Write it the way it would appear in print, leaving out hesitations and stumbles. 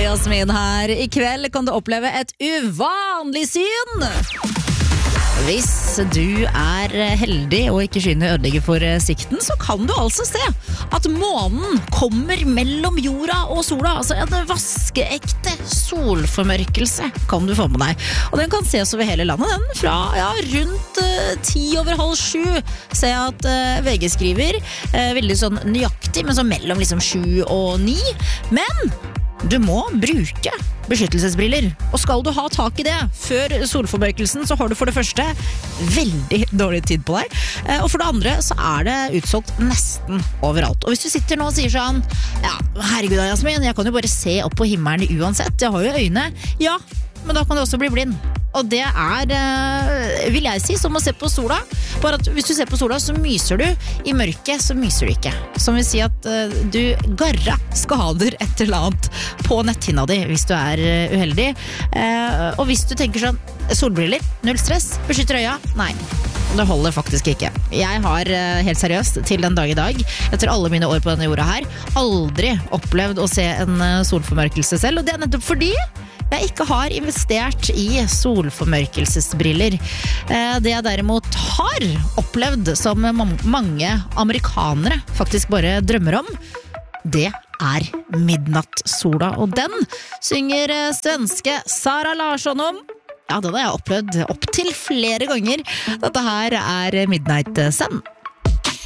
Jasmin her. I kveld kan du oppleve et uvanlig syn. Hvis du er heldig og ikke skynder ødelegge for sikten, så kan du altså se at månen kommer mellom jorda og sola. Altså en vaskeekte solformørkelse kan du få med deg. Og den kan ses over hele landet, den. Fra rundt 6:10 ser jeg at VG skriver. Veldig sånn nøyaktig, men så mellom liksom 7 og 9. Men du må bruke beskyttelsesbriller. Og skal du ha tak i det før solformørkelsen, så har du for det første veldig dårlig tid på deg. Og for det andre så er det utsolgt nesten overalt. Og hvis du sitter nå og sier sånn, ja, herregud Jasmin, jeg kan jo bare se opp på himmelen uansett. Jeg har jo øyne. Ja, men da kan du også bli blind. Og det er, vil jeg si, som å se på sola. Bare at hvis du ser på sola, så myser du. I mørket så myser du ikke. Som vil si at du garra skader et eller annet på netthinna di hvis du er uheldig. Og hvis du tenker sånn, solbriller, null stress, beskytter øya, nei. Det holder faktisk ikke. Jeg har helt seriøst til den dag i dag, etter alle mine år på denne jorda her, aldri opplevd å se en solformørkelse selv. Og det er nettopp fordi jeg ikke har investert i solformørkelsesbriller. Det jeg derimot har opplevd, som mange amerikanere faktisk bare drømmer om, det er midnattssola. Og den synger svenske Sara Larsson om. Ja, den har jeg opplevd opp til flere ganger. Dette her er Midnight Sun.